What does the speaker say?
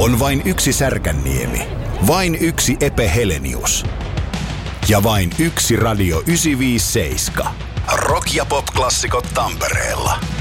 On vain yksi Särkänniemi, vain yksi Epe Helenius ja vain yksi Radio 957. Rock- ja pop-klassikot Tampereella.